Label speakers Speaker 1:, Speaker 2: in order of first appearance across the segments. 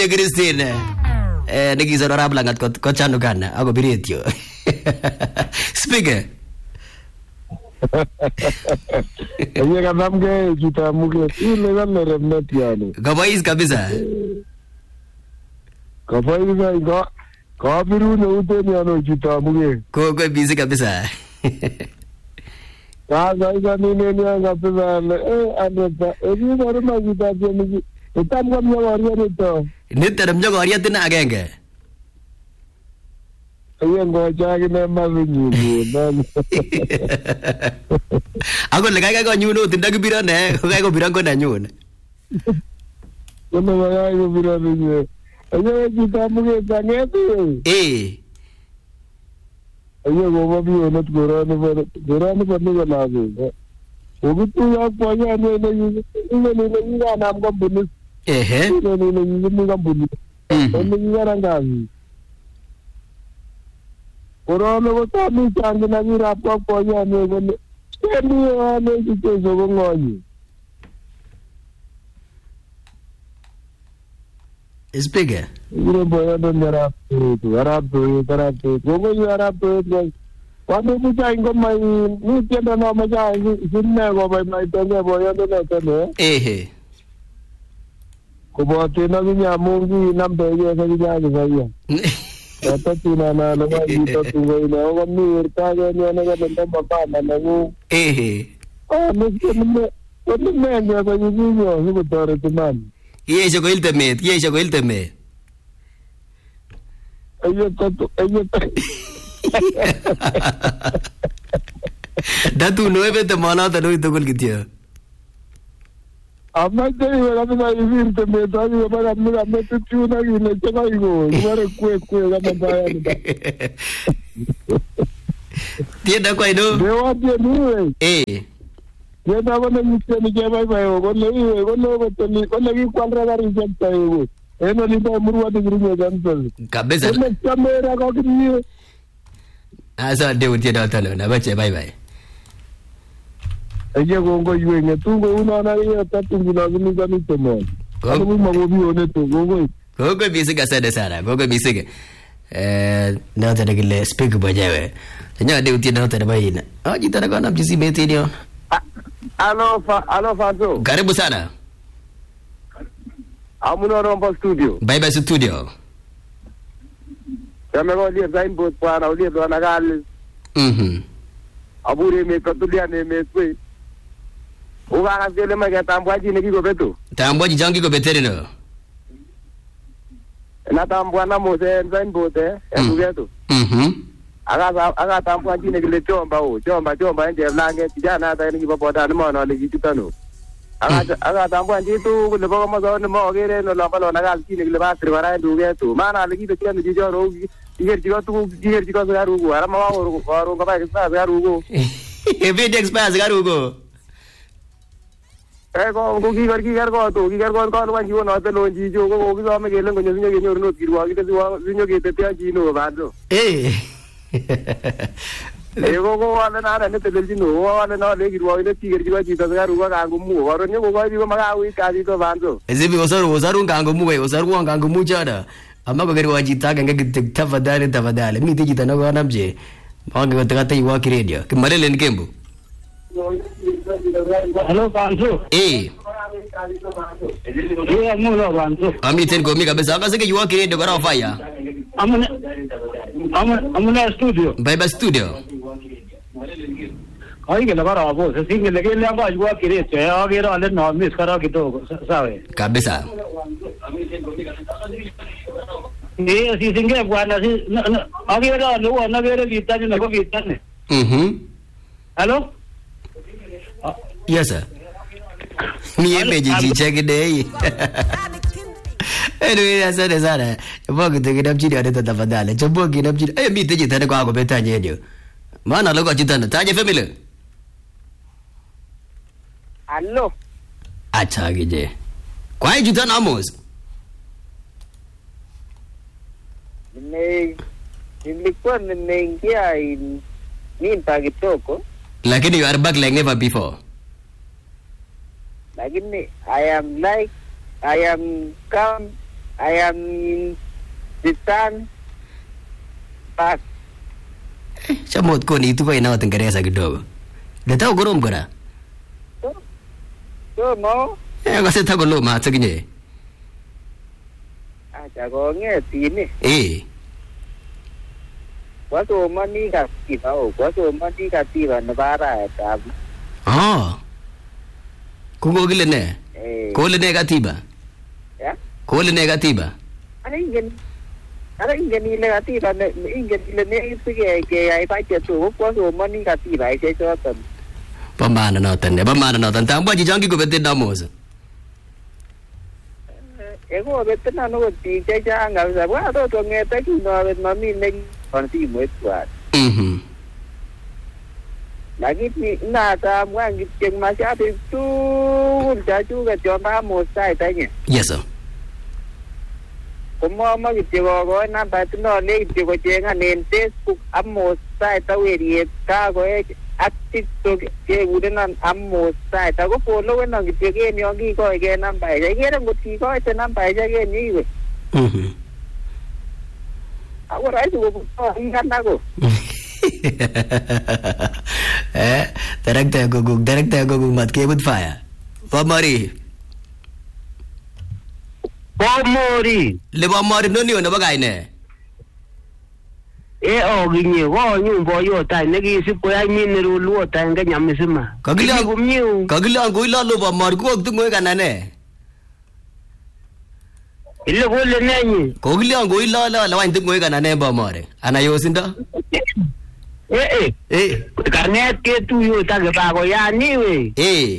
Speaker 1: Christine. Nikizoro rablangat ko chanukana ako birityo. Speaker.
Speaker 2: Aye kanamge kitamuge ile wale remnet yani.
Speaker 1: Kabais kabisa.
Speaker 2: Kabisa kabiru ne uteni ano kitamuge.
Speaker 1: Ko busy kabisa.
Speaker 2: Sasa nini kabisa aneta ebi baro magita ni utamwa mwaria nito.
Speaker 1: Nito mjogoria tina agenge.
Speaker 2: Aye ngoja kine mavinyu.
Speaker 1: Ako lekay ko nyuno tinda kibira ne, kay ko birang ko na nyun.
Speaker 2: Kono wala ko bira ni. Aye kitamuge tangeti. Aye go mabi onat gorani par ni lagu. Ogitu ya paya ne nam ko bunus. Ne kam bunus. Ne garanga. Corona ko tabi changi na ni rapko paya ne ko ne ki so ko ngoni.
Speaker 1: Speaker.
Speaker 2: Ire boya do Arab to. Gogo you Arab to. Quando tu sai con mai ni tienda no ma ja sinne go mai tenge boya do ne. Ko bo te na ni amungi nambe ye sa ja ja. Ata tina na na ni to tu go na go ni irta ga ni na ga benda baba na go. Ni me ga ba ni yo go tore tu man.
Speaker 1: Yeso ko iltemet.
Speaker 2: Ayo.
Speaker 1: Datu 9 te mana ta no itogol kitya.
Speaker 2: Amma te ga na irte me ta ni ba na te tu na ni le chega igo. Mare kwe ga na ba ya.
Speaker 1: Tienda kwa ino.
Speaker 2: Dewa tie ni. Yo na bana ni ke bai go le ki kwandra ga ri jenta ego. Eno ni ba murwa de gringo gantel.
Speaker 1: Kabisa.
Speaker 2: Ne kamera ga kini.
Speaker 1: Asa de utie da talo na bache bye.
Speaker 2: Aye go yue ne tu go una na ya ta tu na ni ga ni tomo. Ko mo mo bi one to go.
Speaker 1: Ko bisi ka sada sara. Ko bisi ka. Na ta de le speak bajawe. Nya de utie da talo bai na. Aji tara kana bisi beti ni.
Speaker 2: Alo Fanzo.
Speaker 1: Karibu sana.
Speaker 2: Amuno Rombo studio.
Speaker 1: Bye studio.
Speaker 2: Kama go lia zain bot pana ulia do na gal. Abure me katulia ne me swe. Uga na zele ma ga tambwaji ne go beto.
Speaker 1: Tambwaji jangi go betere no.
Speaker 2: Na tambwana mo zain bot ebugeto. Aga tambwaji ne gele chomba nje lange kijana hata ni boda ni mono le kitano. Aga tambwaji tu le bogo mo ne mo gere no lamba na gal kine gele ba trivara ndugeto. Mana le kito kene di joro Giger jigo sa garugo. Ara ma waro ka ba sa garugo.
Speaker 1: Event express garugo.
Speaker 2: Ko giger ko to giger ko no jiwo no te lo jijo ko ko me gelen ko nyo no kirwa ki te nyo ke te tia jino ba do. Ko wala na ne te le jino wala na le kirwa ile giger jigo jita sa garugo ka ngumu waro nyo ko jigo maga wi ka ji to bando.
Speaker 1: Ezibi osaru ka ngumu osaru ka ngumu chada. Amma ko gerwa jita ganga tafadhali mimi jita na kwa namje wange watakata iwaki radio kimalele nkembo.
Speaker 2: Hello Banzo. Amuno Banzo.
Speaker 1: Ami ten ko mi kabisa akaseke iwaki radio kwa fire.
Speaker 2: Amuna studio.
Speaker 1: Bye studio.
Speaker 2: Ai ke lagara abo se singe lege le aba iwaki radio agera ale no miss kara kito sabe.
Speaker 1: Kabisa.
Speaker 2: Si singe bwana si agera lo na gere vitani na ko vitani. Hello?
Speaker 1: Yes sir. Ni emeji check day. Anyway, asante sana. Bogo tegeda mjini adeta tafadhali. Chobogi na mjini. Mimi teje tena kwa ko betanye ndio. Maana logo chitana. Taje family.
Speaker 3: Hello.
Speaker 1: Acha gije. Kwa hiyo chitana Amos.
Speaker 3: Nilikuwa nimeingia mimba kitoko.
Speaker 1: Lakini you are back like never before.
Speaker 3: Lakini I am I am in the sun park.
Speaker 1: Chamot koni tu kwa inawa Kiingereza kidogo. Leta ugorom kora.
Speaker 3: So mo.
Speaker 1: Kasi tako lo ma tsakinye.
Speaker 3: Acha ko ngetini. Waso mani katiba o. Waso mani katiba na bara tab.
Speaker 1: Kugo gile ne. Kole ne katiba.
Speaker 3: Ya.
Speaker 1: Kole ne katiba.
Speaker 3: Ana ingen ile katiba ne ingen ile ne sige ke ai pa che tu waso mani katiba ai che chotan.
Speaker 1: Pamana notan. Tamba jijangi ko bete damosa.
Speaker 3: Ego bete na no ti che janga sa wa to ngeta ki no bet mami ne kon ti mo twat. Lagi ni na ta mwan gi cheng ma cha ti tu cha chu ga cho ba mo sai ta ni.
Speaker 1: Yes sir.
Speaker 3: Kuma ma gi go na ba tu no le gi go cheng anen Facebook ammo sai ta we ri ka go e ati to ke udenan ammo sai ta go follow na gi ke ni ongi ko ge nam ba ge ge ngo ti ko te nam ba ge ni we. Ahora eso go na go.
Speaker 1: Director go mat ke bud fire. Pamari. Le pamari no ni ona bagay ne.
Speaker 4: Ginye wo nyumbo yo ta ne gi si ko ya nyin ru lu ta nga nyam sima.
Speaker 1: Kagila go ila lo pamari ko tu ngoy kanane.
Speaker 4: Ile go le nenyi.
Speaker 1: Kagila go ila la wan tu ngoy kanane pamari. Ana yo sinda.
Speaker 4: Karnet ke tu yo ta ke ba ko ya ni we.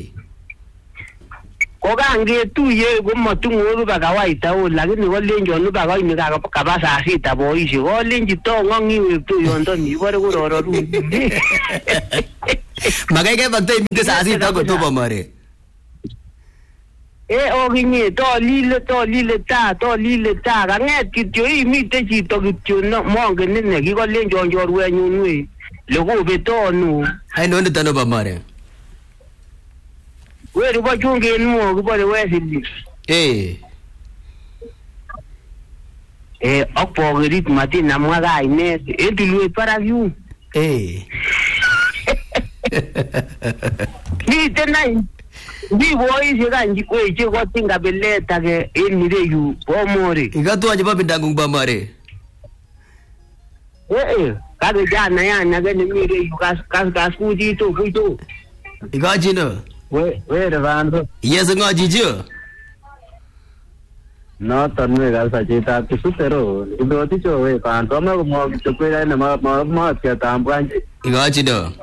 Speaker 4: Ko ga nge tu ye go mo tu ngo ba ka wa ita o la ni go le njo nu ba ga ni ka ba sa si ta bo i si go le nji to ngo ngi we tu yo ndo ni bo ro ro ru.
Speaker 1: Magai ke bakte mi ke sa si ta ko to ba mare.
Speaker 4: O ginye to lile ta ga nge ki jo i mi te ji to ki jo no mo nge ne gi go le njo njo ru nyu we. Le go be to nu.
Speaker 1: Ai no nda no ba mare.
Speaker 4: We ru ba chunge nu go ba we si. Opo gerit mati na mo ga ine e ti lu para yu. Ni te nai. Ni boy je ga nji ko je ko tinga beleta ke ni de yu o more.
Speaker 1: Iga tu aje ba bindangung ba mare.
Speaker 4: Ka ga jana ya na ga ni mi de yu kas ku ji to ku to.
Speaker 1: Iga jino.
Speaker 4: We de vando.
Speaker 1: Yes nga jijo.
Speaker 2: No tanwe ga sa je ta tu pero ido ti cho we kan to ma mo to ko na ma ke ta am
Speaker 1: Iga jino.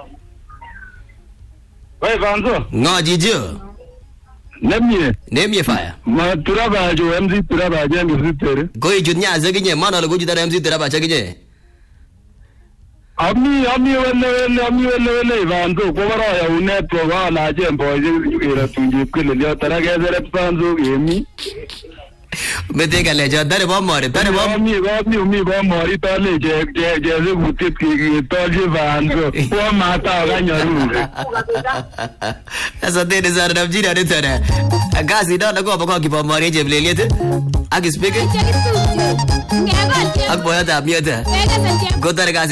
Speaker 2: We vando.
Speaker 1: Nga jijo. Nemye fire.
Speaker 2: Ma turaba jo MZ turaba je mi tere.
Speaker 1: Go i junya zaginye mana lo go jidara MZ turaba chaginye.
Speaker 2: Ami wele vando ko bara ya une to ga la je mbo je ira tunji kele le tara ga zere panzo yemi.
Speaker 1: Mete ka le ja dare ba mare
Speaker 2: mi ba mari ta le je ze butit ki to je vando ko mata ga nyaru.
Speaker 1: Asa de zar na jira de tara. Agazi da na go ba ko ba mare je bleliete. Ag speak. Ag boya da mieta. Go tare